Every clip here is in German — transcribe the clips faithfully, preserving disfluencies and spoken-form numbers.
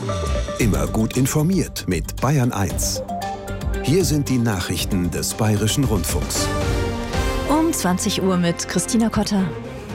Immer gut informiert mit Bayern eins. Hier sind die Nachrichten des Bayerischen Rundfunks. Um zwanzig Uhr mit Christina Kotter.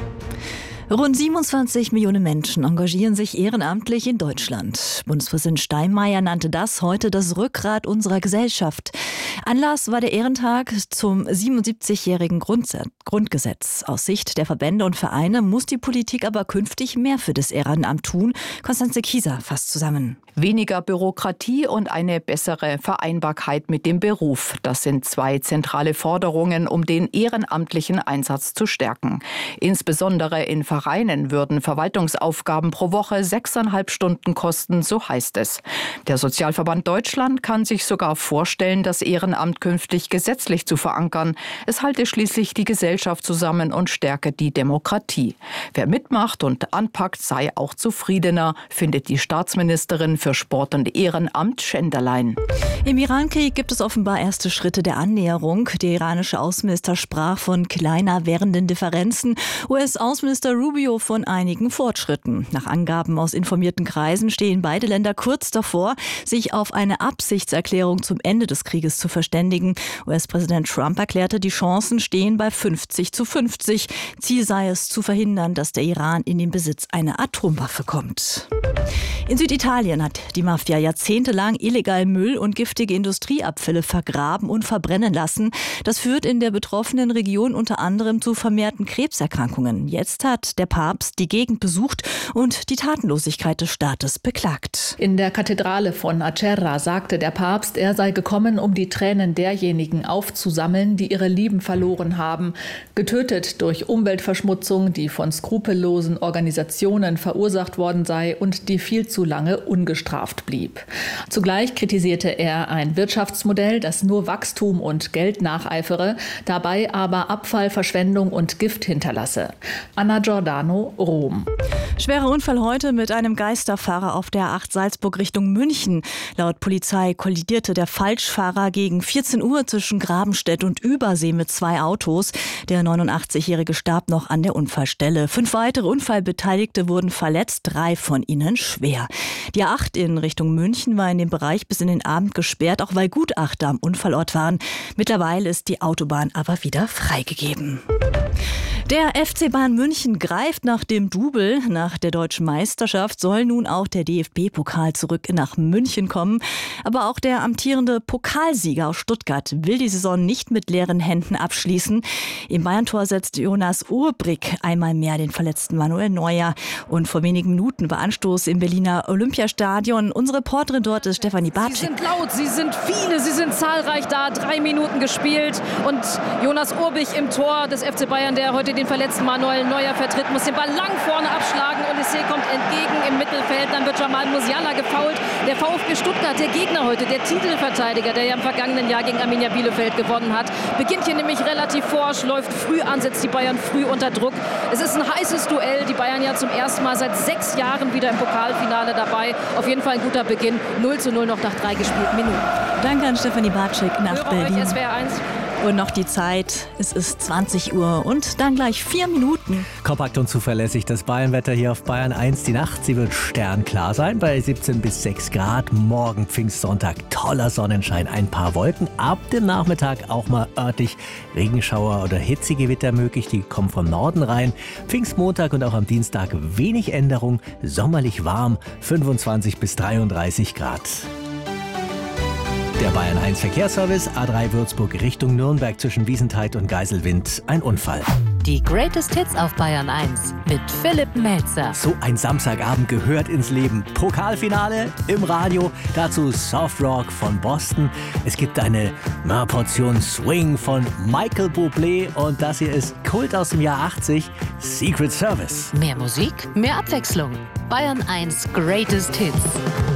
Rund siebenundzwanzig Millionen Menschen engagieren sich ehrenamtlich in Deutschland. Bundespräsident Steinmeier nannte das heute das Rückgrat unserer Gesellschaft. Anlass war der Ehrentag zum siebenundsiebzigjährigen Grundgesetz. Aus Sicht der Verbände und Vereine muss die Politik aber künftig mehr für das Ehrenamt tun. Konstanze Kieser fasst zusammen. Weniger Bürokratie und eine bessere Vereinbarkeit mit dem Beruf. Das sind zwei zentrale Forderungen, um den ehrenamtlichen Einsatz zu stärken. Insbesondere in Vereinen würden Verwaltungsaufgaben pro Woche sechseinhalb Stunden kosten, so heißt es. Der Sozialverband Deutschland kann sich sogar vorstellen, das Ehrenamt künftig gesetzlich zu verankern. Es halte schließlich die Gesellschaft zusammen und stärke die Demokratie. Wer mitmacht und anpackt, sei auch zufriedener, findet die Staatsministerin für Sport und Ehrenamt Schenderlein. Im Irankrieg gibt es offenbar erste Schritte der Annäherung. Der iranische Außenminister sprach von kleiner werdenden Differenzen. U S-Außenminister Rubio von einigen Fortschritten. Nach Angaben aus informierten Kreisen stehen beide Länder kurz davor, sich auf eine Absichtserklärung zum Ende des Krieges zu verständigen. U S-Präsident Trump erklärte, die Chancen stehen bei fünfzig zu fünfzig. Ziel sei es, zu verhindern, dass der Iran in den Besitz einer Atomwaffe kommt. In Süditalien hat die Mafia jahrzehntelang illegal Müll und giftige Industrieabfälle vergraben und verbrennen lassen. Das führt in der betroffenen Region unter anderem zu vermehrten Krebserkrankungen. Jetzt hat der Papst die Gegend besucht und die Tatenlosigkeit des Staates beklagt. In der Kathedrale von Acerra sagte der Papst, er sei gekommen, um die Tränen derjenigen aufzusammeln, die ihre Lieben verloren haben, getötet durch Umweltverschmutzung, die von skrupellosen Organisationen verursacht worden sei und die viel zu lange ungestraft blieb. Zugleich kritisierte er ein Wirtschaftsmodell, das nur Wachstum und Geld nacheifere, dabei aber Abfall, Verschwendung und Gift hinterlasse. Anna Giordano, Rom. Schwerer Unfall heute mit einem Geisterfahrer auf der A acht Salzburg Richtung München. Laut Polizei kollidierte der Falschfahrer gegen vierzehn Uhr zwischen Grabenstedt und Übersee mit zwei Autos. Der neunundachtzigjährige starb noch an der Unfallstelle. Fünf weitere Unfallbeteiligte wurden verletzt, drei von ihnen schwer. Die A acht in Richtung München war in dem Bereich bis in den Abend gesperrt, auch weil Gutachter am Unfallort waren. Mittlerweile ist die Autobahn aber wieder freigegeben. Der F C Bayern München greift nach dem Double. Nach der deutschen Meisterschaft soll nun auch der D F B-Pokal zurück nach München kommen. Aber auch der amtierende Pokalsieger aus Stuttgart will die Saison nicht mit leeren Händen abschließen. Im Bayern-Tor setzt Jonas Urbrick einmal mehr den verletzten Manuel Neuer. Und vor wenigen Minuten war Anstoß im Berliner Olympiastadion. Unsere Reporterin dort ist Stefanie Bartschik. Sie sind laut, sie sind viele, sie sind zahlreich da. Drei Minuten gespielt und Jonas Urbrick im Tor des F C Bayern, der heute den verletzten Manuel Neuer vertritt, muss den Ball lang vorne abschlagen. Olysée kommt entgegen im Mittelfeld. Dann wird Jamal Musiala gefoult. Der VfB Stuttgart, der Gegner heute, der Titelverteidiger, der ja im vergangenen Jahr gegen Arminia Bielefeld gewonnen hat, beginnt hier nämlich relativ forsch, läuft früh an, setzt die Bayern früh unter Druck. Es ist ein heißes Duell. Die Bayern ja zum ersten Mal seit sechs Jahren wieder im Pokalfinale dabei. Auf jeden Fall ein guter Beginn. null zu null noch nach drei gespielten Minuten. Danke an Stefanie Bartschik nach Höre Berlin. euch S W R eins. Und noch die Zeit, es ist zwanzig Uhr und dann gleich vier Minuten. Kompakt und zuverlässig das Bayernwetter hier auf Bayern eins. Die Nacht, sie wird sternklar sein bei siebzehn bis sechs Grad. Morgen Pfingstsonntag, toller Sonnenschein, ein paar Wolken. Ab dem Nachmittag auch mal örtlich Regenschauer oder Hitzegewitter möglich. Die kommen vom Norden rein. Pfingstmontag und auch am Dienstag wenig Änderung. Sommerlich warm, fünfundzwanzig bis dreiunddreißig Grad. Der Bayern eins Verkehrsservice, A drei Würzburg Richtung Nürnberg zwischen Wiesenthal und Geiselwind, ein Unfall. Die Greatest Hits auf Bayern eins mit Philipp Melzer. So ein Samstagabend gehört ins Leben. Pokalfinale im Radio, dazu Softrock von Boston. Es gibt eine na, Portion Swing von Michael Bublé und das hier ist Kult aus dem Jahr achtzig, Secret Service. Mehr Musik, mehr Abwechslung. Bayern eins Greatest Hits.